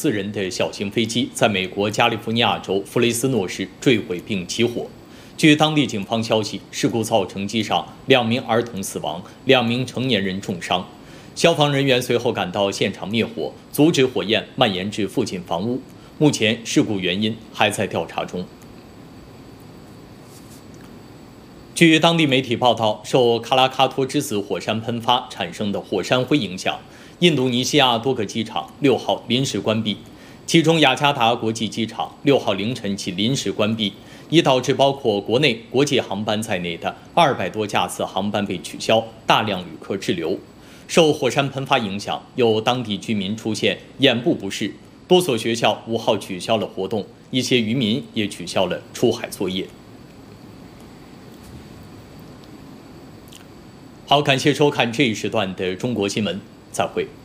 4人的小型飞机在美国加利福尼亚州弗雷斯诺市坠毁并起火。据当地警方消息，事故造成机上2名儿童死亡，2名成年人重伤。消防人员随后赶到现场灭火，阻止火焰蔓延至附近房屋。目前，事故原因还在调查中。据当地媒体报道，受喀拉喀托之子火山喷发产生的火山灰影响，印度尼西亚多个机场6号临时关闭，其中雅加达国际机场6号凌晨起临时关闭，已导致包括国内、国际航班在内的200多架次航班被取消，大量旅客滞留。受火山喷发影响，有当地居民出现眼部不适，多所学校5号取消了活动，一些渔民也取消了出海作业。好，感谢收看这一时段的中国新闻，再会。